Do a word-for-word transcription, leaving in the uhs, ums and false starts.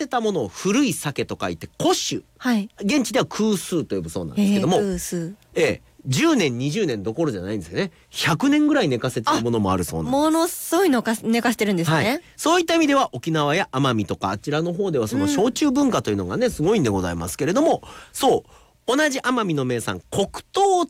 たものを古い酒と書いて古酒、 はい、 現地では空数と呼ぶそうなんですけども、 空数、 ええ、じゅうねんにじゅうねんどころじゃないんですよね。ひゃくねんぐらい寝かせてるものもあるそうなんです。 ものすごいのか寝かしてるんですね、はい、 そういった意味では沖縄や奄美とかあちらの方ではその焼酎文化というのがね、すごいんでございますけれども、そう同じ奄美の名産黒糖を